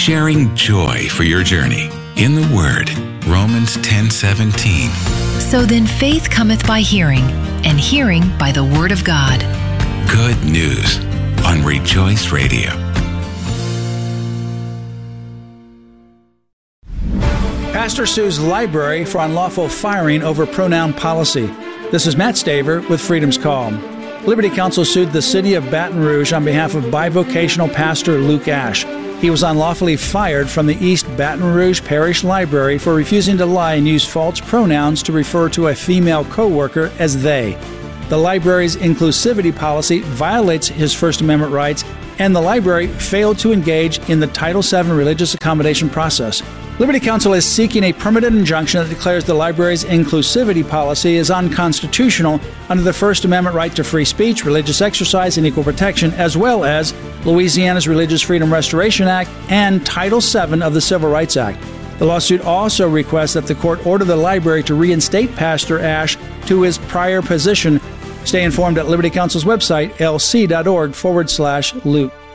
sharing joy for your journey in the Word. Romans 10:17. So then faith cometh by hearing, and hearing by the Word of God. Good news on Rejoice Radio. Pastor sues library for unlawful firing over pronoun policy. This is Matt Staver with Freedom's Call. Liberty Counsel sued the city of Baton Rouge on behalf of bivocational pastor Luke Ash. He was unlawfully fired from the East Baton Rouge Parish Library for refusing to lie and use false pronouns to refer to a female co-worker as they. The library's inclusivity policy violates his First Amendment rights, and the library failed to engage in the Title VII religious accommodation process. Liberty Counsel is seeking a permanent injunction that declares the library's inclusivity policy is unconstitutional under the First Amendment right to free speech, religious exercise, and equal protection, as well as Louisiana's Religious Freedom Restoration Act and Title VII of the Civil Rights Act. The lawsuit also requests that the court order the library to reinstate Pastor Ash to his prior position. Stay informed at Liberty Counsel's website, lc.org/Luke.